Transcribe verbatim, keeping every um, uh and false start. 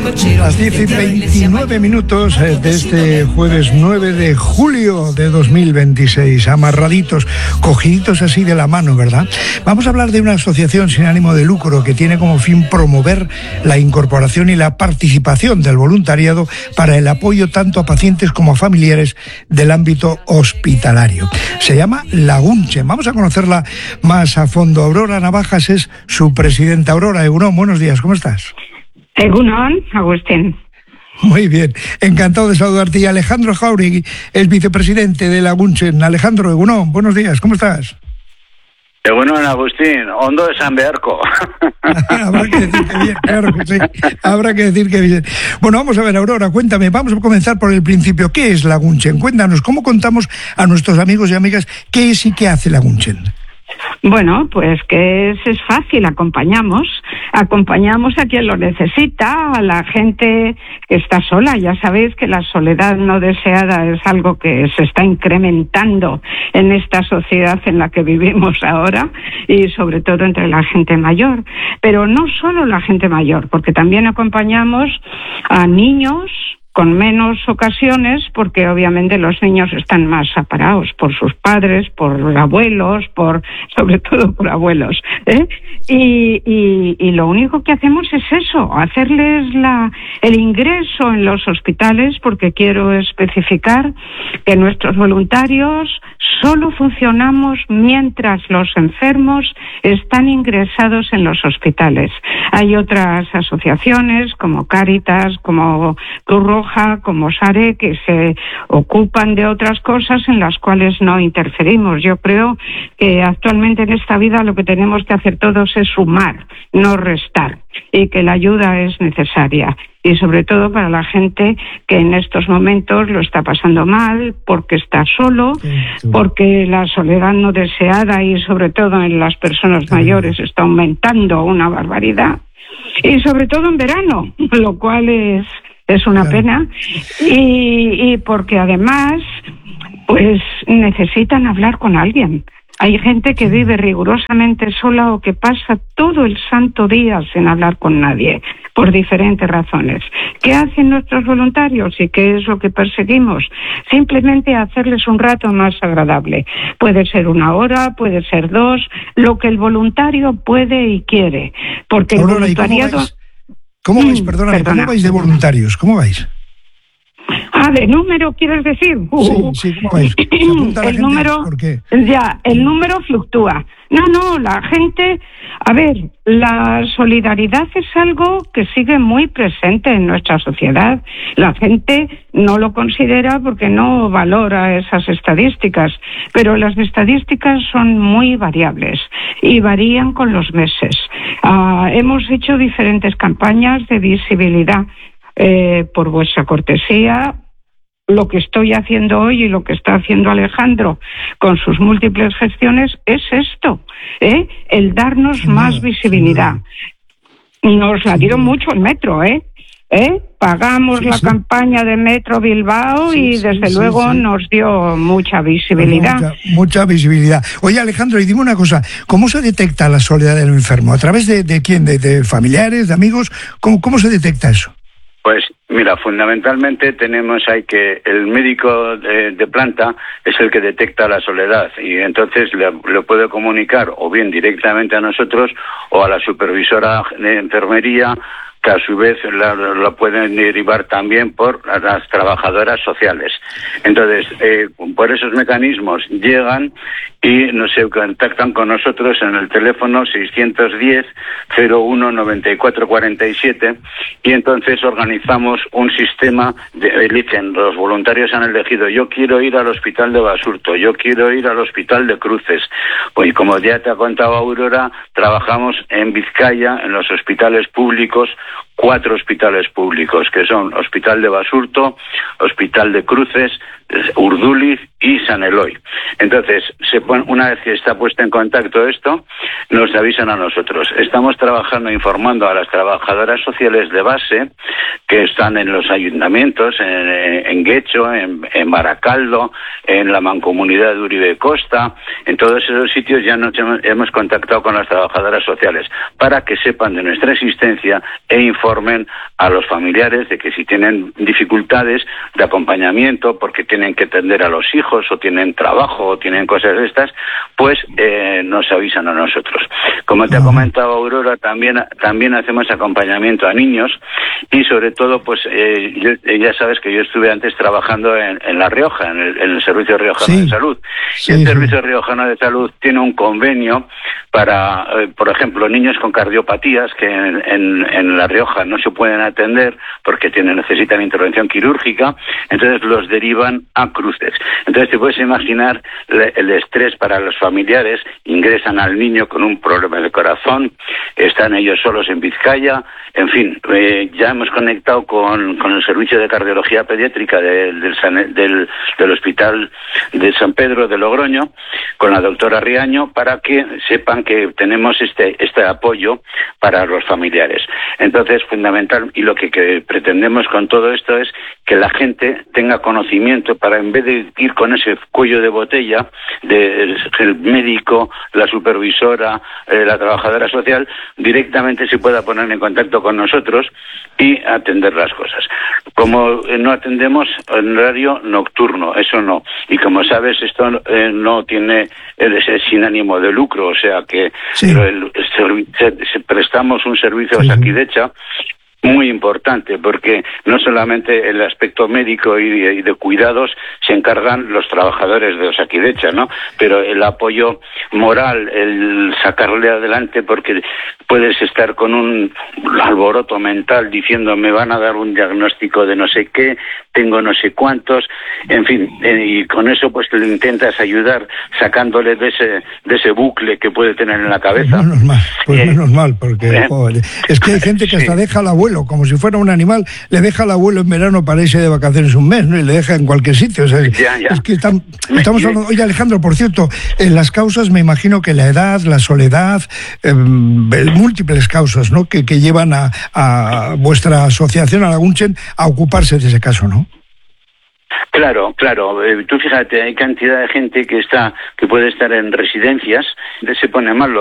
Las diez y veintinueve minutos de este jueves nueve de julio de dos mil veintiséis, amarraditos, cogiditos así de la mano, ¿verdad? Vamos a hablar de una asociación sin ánimo de lucro que tiene como fin promover la incorporación y la participación del voluntariado para el apoyo tanto a pacientes como a familiares del ámbito hospitalario. Se llama Lagunchen. Vamos a conocerla más a fondo. Aurora Navajas es su presidenta. Aurora, Egunon, buenos días, ¿cómo estás? Egunon, Agustín. Muy bien, encantado de saludarte. Y Alejandro Jauregui es vicepresidente de Lagunchen. Alejandro, Egunon, buenos días, ¿cómo estás? Egunon, Agustín, Ondo de San Bearco. Habrá que decir que bien, claro que sí, habrá que decir que bien. Bueno, vamos a ver, Aurora, cuéntame, vamos a comenzar por el principio. ¿Qué es Lagunchen? Cuéntanos, ¿cómo contamos a nuestros amigos y amigas qué es y qué hace Lagunchen? Bueno, pues que es, es fácil, acompañamos, acompañamos a quien lo necesita, a la gente que está sola. Ya sabéis que la soledad no deseada es algo que se está incrementando en esta sociedad en la que vivimos ahora y sobre todo entre la gente mayor. Pero no solo la gente mayor, porque también acompañamos a niños con menos ocasiones, porque obviamente los niños están más separados por sus padres, por abuelos, por sobre todo por abuelos, ¿eh? Y, y, y lo único que hacemos es eso, hacerles la, el ingreso en los hospitales, porque quiero especificar que nuestros voluntarios solo funcionamos mientras los enfermos están ingresados en los hospitales. Hay otras asociaciones como Cáritas, como Cruz Roja, como SARE, que se ocupan de otras cosas en las cuales no interferimos. Yo creo que actualmente en esta vida lo que tenemos que hacer todos es sumar, no restar, y que la ayuda es necesaria. Y sobre todo para la gente que en estos momentos lo está pasando mal, porque está solo, porque la soledad no deseada y sobre todo en las personas mayores está aumentando una barbaridad. Y sobre todo en verano, lo cual es, es una pena. Y, y porque además, pues necesitan hablar con alguien. Hay gente que vive rigurosamente sola o que pasa todo el santo día sin hablar con nadie, por diferentes razones. ¿Qué hacen nuestros voluntarios y qué es lo que perseguimos? Simplemente hacerles un rato más agradable. Puede ser una hora, puede ser dos, lo que el voluntario puede y quiere. Porque el voluntariado... ¿Cómo vais? Perdóname, Perdona. ¿cómo vais de voluntarios? ¿Cómo vais? Ah, ¿de número quieres decir? Uh, sí, sí, ¿cómo vais? ¿Se apunta la el gente? número, ¿Por qué? ya, el número fluctúa. No, no, la gente, a ver, la solidaridad es algo que sigue muy presente en nuestra sociedad. La gente no lo considera porque no valora esas estadísticas, pero las estadísticas son muy variables y varían con los meses. Uh, hemos hecho diferentes campañas de visibilidad. Eh, por vuestra cortesía, lo que estoy haciendo hoy y lo que está haciendo Alejandro con sus múltiples gestiones es esto, ¿eh? El darnos sí, más visibilidad. Sí, nos la dieron sí, mucho el metro, ¿eh? ¿Eh? Pagamos sí, la sí. campaña de Metro Bilbao sí, y desde sí, luego sí, sí. nos dio mucha visibilidad. Mucha, mucha visibilidad. Oye, Alejandro, y dime una cosa, ¿cómo se detecta la soledad del enfermo? ¿A través de, de quién? ¿De, de familiares, de amigos? ¿Cómo, cómo se detecta eso? Pues mira, fundamentalmente tenemos ahí que el médico de, de planta es el que detecta la soledad y entonces le, le puede comunicar o bien directamente a nosotros o a la supervisora de enfermería, que a su vez la, la pueden derivar también por las trabajadoras sociales. Entonces, eh, por esos mecanismos llegan y nos se contactan con nosotros en el teléfono seiscientos diez cero uno noventa y cuatro cuarenta y siete y entonces organizamos un sistema, de, eligen, los voluntarios han elegido, yo quiero ir al hospital de Basurto, yo quiero ir al hospital de Cruces. Pues como ya te ha contado Aurora, trabajamos en Vizcaya, en los hospitales públicos, cuatro hospitales públicos, que son Hospital de Basurto, Hospital de Cruces, Urduliz y San Eloy. Entonces, se pone, una vez que está puesto en contacto esto, nos avisan a nosotros. Estamos trabajando, informando a las trabajadoras sociales de base que están en los ayuntamientos, en, en Guecho, en, en Baracaldo, en la mancomunidad de Uribe Costa, en todos esos sitios ya nos hemos, hemos contactado con las trabajadoras sociales para que sepan de nuestra existencia e e informen a los familiares de que si tienen dificultades de acompañamiento porque tienen que atender a los hijos o tienen trabajo o tienen cosas de estas, pues eh, nos avisan a nosotros. Como te ha comentado Aurora, también también hacemos acompañamiento a niños y sobre todo, pues eh, yo, ya sabes que yo estuve antes trabajando en, en La Rioja, en el, en el Servicio Riojano sí. de Salud. Sí, el Servicio sí. Riojano de Salud tiene un convenio para, eh, por ejemplo, niños con cardiopatías que en, en, en La Rioja no se pueden atender porque tienen, necesitan intervención quirúrgica, entonces los derivan a Cruces. Entonces te puedes imaginar le, el estrés para los familiares, ingresan al niño con un problema de corazón, están ellos solos en Vizcaya, en fin, eh, ya hemos conectado con, con el Servicio de Cardiología Pediátrica de, del, San, del, del Hospital de San Pedro de Logroño, con la doctora Riaño, para que sepan que tenemos este, este apoyo para los familiares. Entonces, fundamental, y lo que, que pretendemos con todo esto es que la gente tenga conocimiento para, en vez de ir con ese cuello de botella del de médico, la supervisora, eh, la trabajadora social, directamente se pueda poner en contacto con nosotros y atender las cosas. Como eh, no atendemos en horario nocturno, eso no. Y como sabes, esto eh, no tiene, es sin ánimo de lucro, o sea que sí. el, el, el, el, prestamos un servicio sí. a Osakidecha muy importante, porque no solamente el aspecto médico y de, y de cuidados se encargan los trabajadores de Osakidecha, ¿no? Pero el apoyo moral, el sacarle adelante, porque puedes estar con un alboroto mental diciendo me van a dar un diagnóstico de no sé qué, tengo no sé cuántos, en fin, eh, y con eso pues le intentas ayudar sacándole de ese de ese bucle que puede tener en la cabeza. Pues menos mal, pues eh, menos mal, porque eh, joder, es que hay gente que hasta sí. deja al abuelo, como si fuera un animal, le deja al abuelo en verano para irse de vacaciones un mes, ¿no? Y le deja en cualquier sitio. O sea, ya, ya. Es que están, estamos hablando... Oye, Alejandro, por cierto, en las causas me imagino que la edad, la soledad, eh, múltiples causas, ¿no? Que, que llevan a, a vuestra asociación, a Laguntzen, a ocuparse de ese caso, ¿no? Claro, claro. Eh, tú fíjate, hay cantidad de gente que está, que puede estar en residencias, se pone mal.